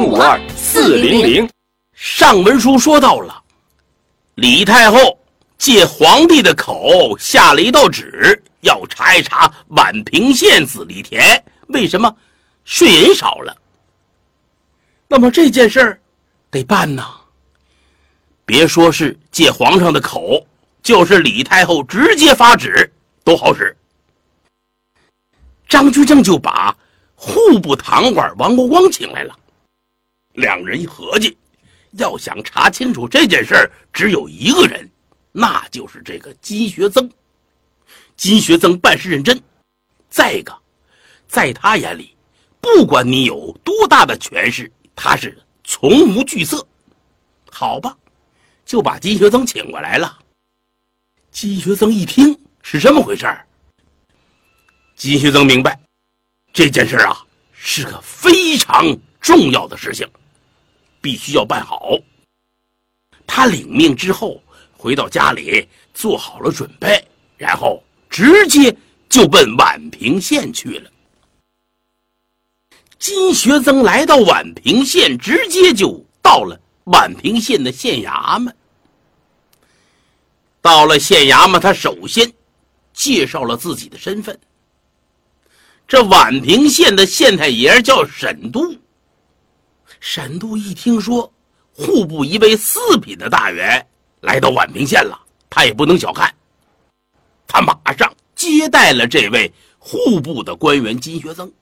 652-400。 上文书说到了，李太后借皇帝的口下了一道旨，要查一查宛平县子力田为什么税银少了。那么这件事儿得办呐，别说是借皇上的口，就是李太后直接发旨都好使。张居正就把户部堂官王国光请来了，两人一合计，要想查清楚这件事儿，只有一个人，那就是这个金学曾。金学曾办事认真，再一个，在他眼里，不管你有多大的权势，他是从无惧色。好吧，就把金学曾请过来了。金学曾一听是这么回事儿，金学曾明白这件事啊是个非常重要的事情，必须要办好。他领命之后回到家里做好了准备，然后直接就奔宛平县去了。金学曾来到宛平县，直接就到了宛平县的县衙门。到了县衙门，他首先介绍了自己的身份。这宛平县的县太爷叫沈度。沈度一听说户部一位4品的大员来到宛平县了，他也不能小看，他马上接待了这位户部的官员金学曾。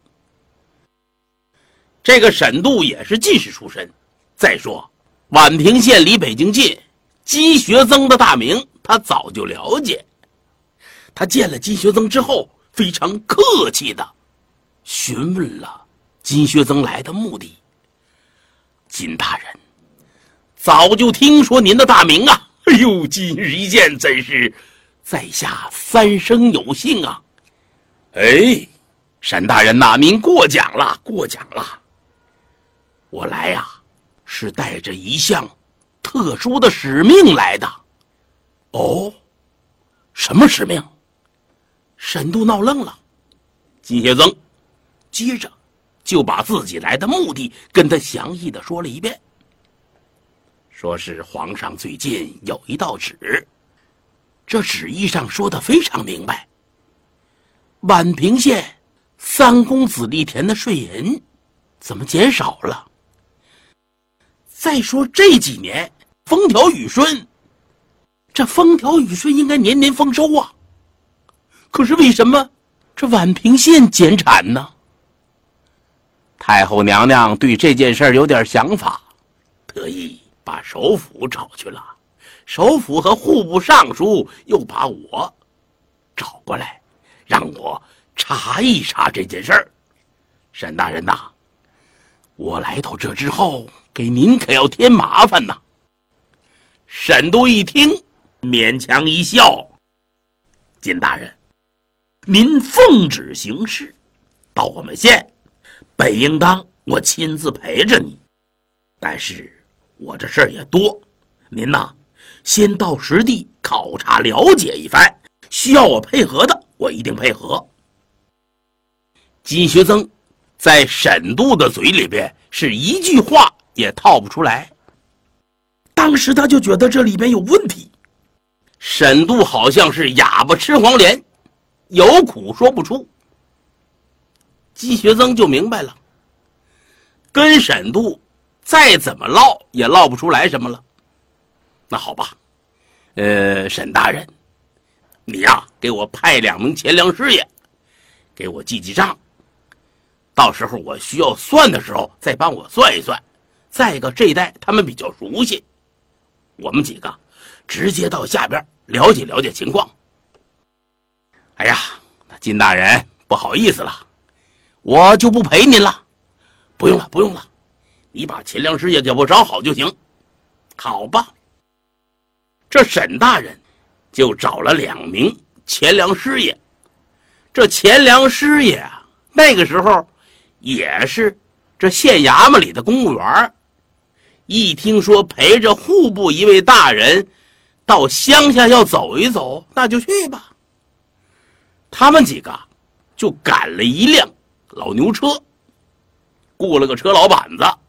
这个沈度也是进士出身，再说宛平县离北京近，金学曾的大名他早就了解。他见了金学曾之后，非常客气的询问了金学曾来的目的。金大人，早就听说您的大名啊，哎呦，今日一见，真是在下三生有幸啊。哎，沈大人呐，您过奖了，过奖了。我来呀，是带着一项特殊的使命来的。哦，什么使命？沈度闹愣了。金学曾接着就把自己来的目的跟他详细的说了一遍，说是皇上最近有一道旨，这旨意上说的非常明白，宛平县3公子力田的税银怎么减少了？再说这几年风调雨顺，这风调雨顺应该年年丰收啊，可是为什么这宛平县减产呢？太后娘娘对这件事有点想法，特意把首辅找去了。首辅和户部尚书又把我找过来，让我查一查这件事儿。沈大人呐，我来到这之后，给您可要添麻烦呐。沈度一听，勉强一笑：金大人，您奉旨行事，到我们县本应当我亲自陪着你，但是我这事儿也多，您呐先到实地考察了解一番，需要我配合的我一定配合。金学曾在沈度的嘴里边是一句话也套不出来，当时他就觉得这里边有问题。沈度好像是哑巴吃黄连，有苦说不出。金学曾就明白了，跟沈度再怎么唠也唠不出来什么了。那好吧，沈大人，你呀给我派2名钱粮师爷，给我记记账，到时候我需要算的时候再帮我算一算。再一个，这一带他们比较熟悉，我们几个直接到下边了解了解情况。哎呀，金大人不好意思了，我就不陪您了。不用了，不用了，你把钱粮师爷给我找好就行。好吧。这沈大人就找了2名钱粮师爷。这钱粮师爷啊，那个时候也是这县衙门里的公务员，一听说陪着户部一位大人到乡下要走一走，那就去吧。他们几个就赶了一辆老牛车，雇了个车老板子，